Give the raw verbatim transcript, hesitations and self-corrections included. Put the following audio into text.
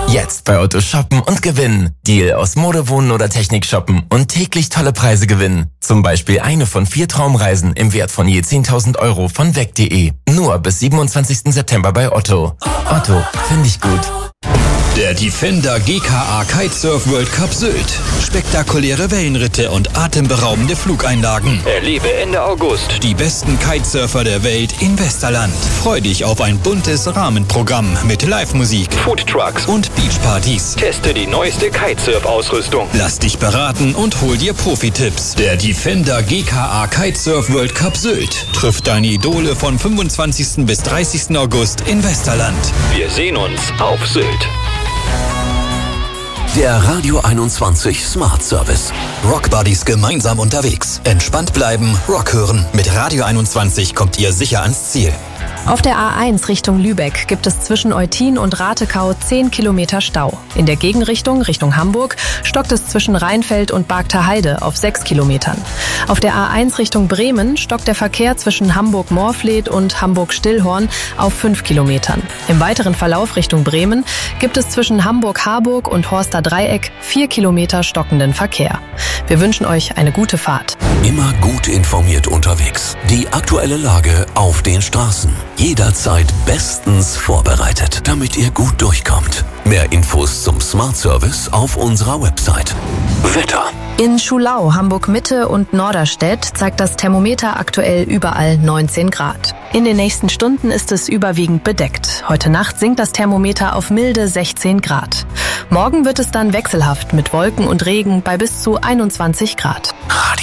Jetzt bei Otto shoppen und gewinnen. Deal aus Mode, Wohnen oder Technik shoppen und täglich tolle Preise gewinnen. Zum Beispiel eine von vier Traumreisen im Wert von je zehntausend Euro von weg punkt de. Nur bis siebenundzwanzigsten September bei Otto. Otto, finde ich gut. Der Defender G K A Kitesurf World Cup Sylt. Spektakuläre Wellenritte und atemberaubende Flugeinlagen. Erlebe Ende August die besten Kitesurfer der Welt in Westerland. Freu dich auf ein buntes Rahmenprogramm mit Live-Musik, Foodtrucks und Beachpartys. Teste die neueste Kitesurf-Ausrüstung. Lass dich beraten und hol dir Profi-Tipps. Der Defender G K A Kitesurf World Cup Sylt trifft deine Idole von fünfundzwanzigsten bis dreißigsten August in Westerland. Wir sehen uns auf Sylt. Der Radio einundzwanzig Smart Service. Rock Buddies gemeinsam unterwegs. Entspannt bleiben, Rock hören. Mit Radio einundzwanzig kommt ihr sicher ans Ziel. Auf der A eins Richtung Lübeck gibt es zwischen Eutin und Ratekau zehn Kilometer Stau. In der Gegenrichtung, Richtung Hamburg, stockt es zwischen Rheinfeld und Bargter Heide auf sechs Kilometern. Auf der A eins Richtung Bremen stockt der Verkehr zwischen Hamburg-Morfleet und Hamburg-Stillhorn auf fünf Kilometern. Im weiteren Verlauf Richtung Bremen gibt es zwischen Hamburg-Harburg und Horster Dreieck vier Kilometer stockenden Verkehr. Wir wünschen euch eine gute Fahrt. Immer gut informiert unterwegs. Die aktuelle Lage auf den Straßen. Jederzeit bestens vorbereitet, damit ihr gut durchkommt. Mehr Infos zum Smart Service auf unserer Website. Wetter. In Schulau, Hamburg-Mitte und Norderstedt zeigt das Thermometer aktuell überall neunzehn Grad. In den nächsten Stunden ist es überwiegend bedeckt. Heute Nacht sinkt das Thermometer auf milde sechzehn Grad. Morgen wird es dann wechselhaft mit Wolken und Regen bei bis zu einundzwanzig Grad.